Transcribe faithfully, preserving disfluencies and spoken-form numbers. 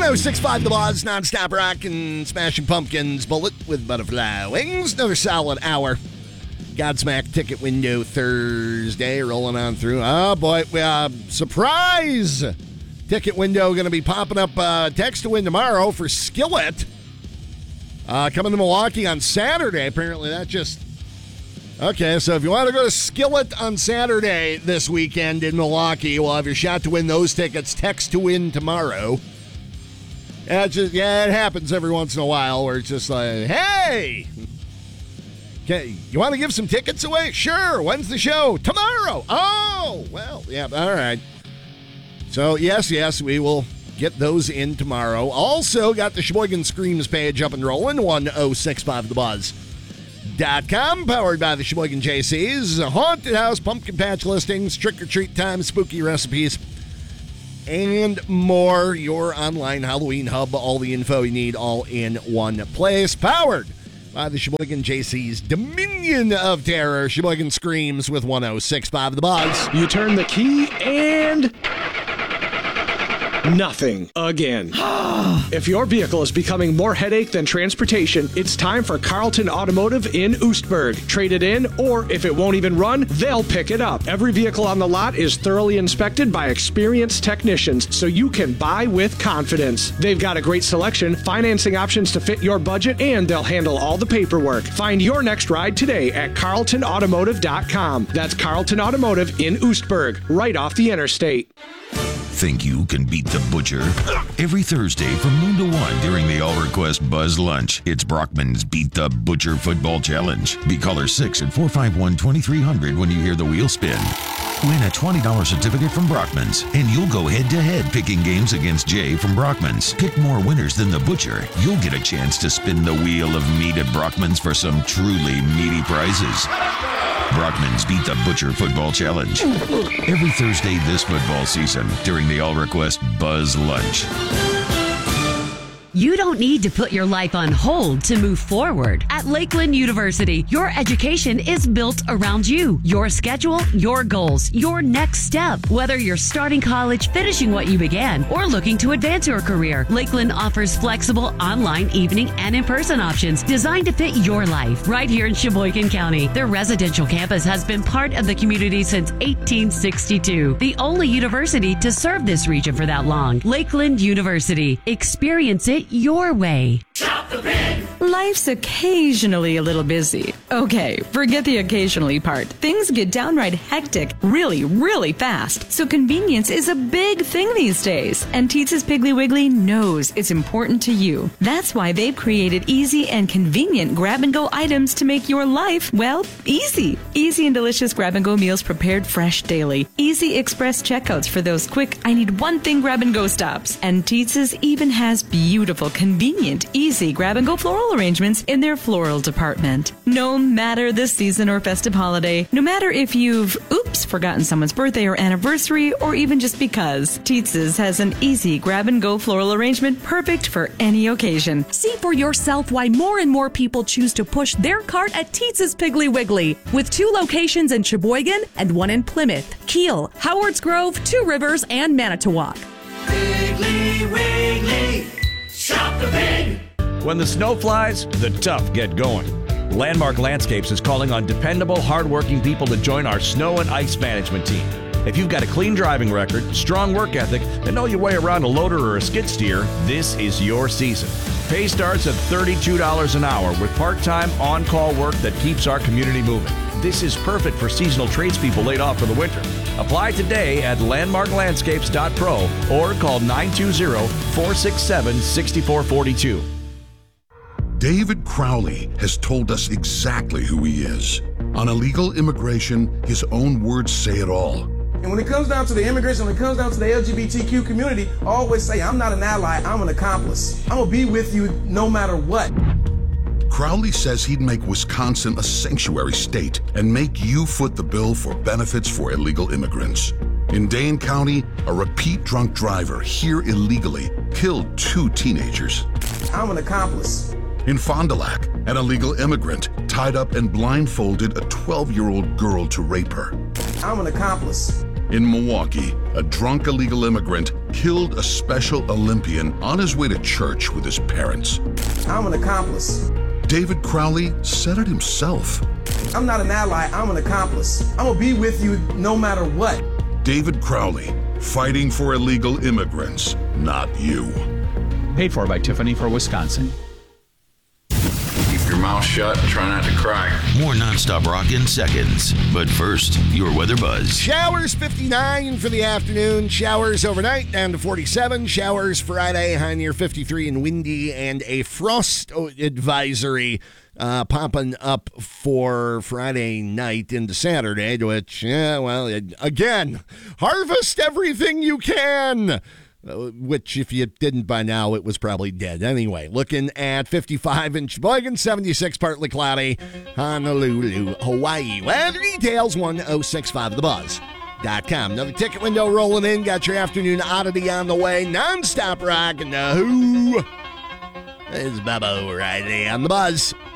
oh six point five The Buzz, non-stop rock and Smashing Pumpkins, Bullet with Butterfly Wings. Another solid hour. Godsmack ticket window Thursday, rolling on through. Oh, boy. Uh, surprise! Ticket window going to be popping up uh, text to win tomorrow for Skillet. Uh, coming to Milwaukee on Saturday. Apparently, that just... Okay, so if you want to go to Skillet on Saturday this weekend in Milwaukee, we'll have your shot to win those tickets. Text to win tomorrow. Yeah, it's just, yeah, it happens every once in a while where it's just like, hey, okay, you want to give some tickets away? Sure. When's the show? Tomorrow. Oh, well, yeah, all right. So, yes, yes, we will get those in tomorrow. Also, got the Sheboygan Screams page up and rolling, ten sixty-five the buzz dot com, powered by the Sheboygan J Cs, Haunted House, Pumpkin Patch listings, trick-or-treat time, spooky recipes, and more. Your online Halloween hub, all the info you need, all in one place, powered by the Sheboygan J C's Dominion of Terror, Sheboygan Screams with ten sixty-five the buzz. You turn the key and... nothing again. If your vehicle is becoming more headache than transportation, it's time for Carlton Automotive in Oostburg. Trade it in, or if it won't even run, they'll pick it up. Every vehicle on the lot is thoroughly inspected by experienced technicians, so you can buy with confidence. They've got a great selection, financing options to fit your budget, and they'll handle all the paperwork. Find your next ride today at carlton automotive dot com. That's Carlton Automotive in Oostburg, right off the interstate. Think you can beat the Butcher? Every Thursday from noon to one during the All Request Buzz Lunch, it's Brockman's Beat the Butcher Football Challenge. Be caller six at four five one, two three zero zero when you hear the wheel spin. Win a twenty dollars certificate from Brockman's, and you'll go head-to-head picking games against Jay from Brockman's. Pick more winners than the Butcher. You'll get a chance to spin the wheel of meat at Brockman's for some truly meaty prizes. Brockman's Beat the Butcher Football Challenge. Every Thursday this football season during the All Request Buzz Lunch. You don't need to put your life on hold to move forward. At Lakeland University, your education is built around you, your schedule, your goals, your next step. Whether you're starting college, finishing what you began, or looking to advance your career, Lakeland offers flexible online, evening, and in-person options designed to fit your life right here in Sheboygan County. Their residential campus has been part of the community since eighteen sixty-two, the only university to serve this region for that long. Lakeland University. Experience it your way. Shop the Pig! Life's occasionally a little busy. Okay, forget the occasionally part. Things get downright hectic really, really fast. So convenience is a big thing these days. And Teetz's Piggly Wiggly knows it's important to you. That's why they've created easy and convenient grab-and-go items to make your life, well, easy. Easy and delicious grab-and-go meals prepared fresh daily. Easy express checkouts for those quick, I need one thing grab-and-go stops. And Teetz's even has beautiful, convenient, easy grab-and-go floral arrangements in their floral department. No matter the season or festive holiday, no matter if you've, oops, forgotten someone's birthday or anniversary, or even just because, Teetz's has an easy grab-and-go floral arrangement perfect for any occasion. See for yourself why more and more people choose to push their cart at Teetz's Piggly Wiggly, with two locations in Sheboygan and one in Plymouth, Kiel, Howards Grove, Two Rivers, and Manitowoc. Piggly Wiggly, shop the pig! When the snow flies, the tough get going. Landmark Landscapes is calling on dependable, hardworking people to join our snow and ice management team. If you've got a clean driving record, strong work ethic, and know your way around a loader or a skid steer, this is your season. Pay starts at thirty-two dollars an hour with part-time, on-call work that keeps our community moving. This is perfect for seasonal tradespeople laid off for the winter. Apply today at landmark landscapes dot pro or call nine two zero, four six seven, six four four two. David Crowley has told us exactly who he is. On illegal immigration, his own words say it all. And when it comes down to the immigration, when it comes down to the L G B T Q community, I always say, I'm not an ally, I'm an accomplice. I'm gonna be with you no matter what. Crowley says he'd make Wisconsin a sanctuary state and make you foot the bill for benefits for illegal immigrants. In Dane County, a repeat drunk driver here illegally killed two teenagers. I'm an accomplice. In Fond du Lac, an illegal immigrant tied up and blindfolded a twelve-year-old girl to rape her. I'm an accomplice. In Milwaukee, a drunk illegal immigrant killed a special Olympian on his way to church with his parents. I'm an accomplice. David Crowley said it himself. I'm not an ally, I'm an accomplice. I'm gonna be with you no matter what. David Crowley, fighting for illegal immigrants, not you. Paid for by Tiffany for Wisconsin. Keep your mouth shut and try not to cry. More nonstop rock in seconds. But first, your weather buzz. Showers fifty-nine for the afternoon. Showers overnight down to forty-seven. Showers Friday high near fifty-three and windy, and a frost advisory uh, popping up for Friday night into Saturday, which, yeah, well, again, harvest everything you can. Uh, which, if you didn't by now, it was probably dead. Anyway, looking at fifty-five in Sheboygan, seventy-six partly cloudy, Honolulu, Hawaii. Weather details, one oh six five the buzz dot com. Another ticket window rolling in. Got your afternoon oddity on the way. Non-stop rock and the Who. It's Bubba O'Reilly on the buzz.